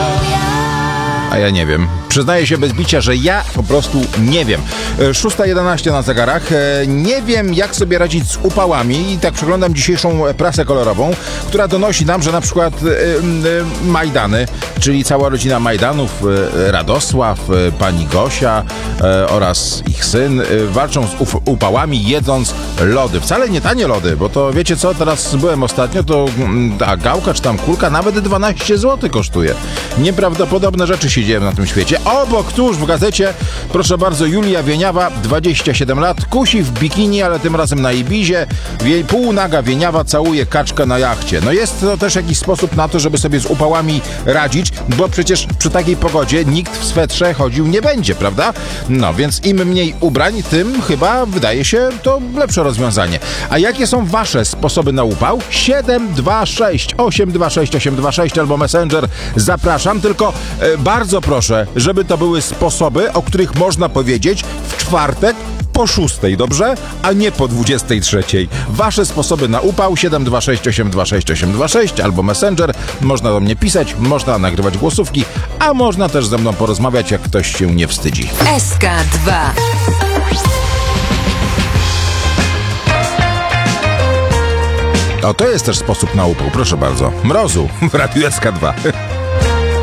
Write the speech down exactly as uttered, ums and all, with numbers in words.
A ja nie wiem. Przyznaję się bez bicia, że ja po prostu nie wiem. szósta jedenaście na zegarach. Nie wiem, jak sobie radzić z upałami i tak przeglądam dzisiejszą prasę kolorową, która donosi nam, że na przykład Majdany, czyli cała rodzina Majdanów, Radosław, pani Gosia oraz ich syn walczą z upałami, jedząc lody. Wcale nie tanie lody, bo to wiecie co, teraz byłem ostatnio, to ta gałka czy tam kulka nawet dwanaście złotych kosztuje. Nieprawdopodobne rzeczy się dzieją na tym świecie. Obok tuż w gazecie, proszę bardzo, Julia Wieniawa, dwadzieścia siedem lat, kusi w bikini, ale tym razem na Ibizie. Jej półnaga Wieniawa całuje kaczkę na jachcie. No jest to też jakiś sposób na to, żeby sobie z upałami radzić, bo przecież przy takiej pogodzie nikt w swetrze chodził nie będzie, prawda? No, więc im mniej ubrań, tym chyba wydaje się to lepsze rozwiązanie. A jakie są wasze sposoby na upał? siedem dwa sześć osiem dwa sześć osiem dwa sześć albo Messenger. Zapraszam, tylko e, bardzo proszę, żeby to były sposoby, o których można powiedzieć w czwartek po szóstej, dobrze? A nie po dwudziestej trzeciej. Wasze sposoby na upał siedem dwa sześć osiem dwa sześć osiem dwa sześć albo Messenger. Można do mnie pisać, można nagrywać głosówki, a można też ze mną porozmawiać, jak ktoś się nie wstydzi. S K dwa. O, to jest też sposób na upał, proszę bardzo. Mrozu w Radiu S K dwa.